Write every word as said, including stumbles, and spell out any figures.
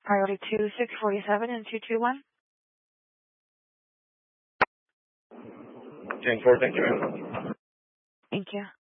Priority two six four seven and two two one. ten four, thank you very much. Thank you.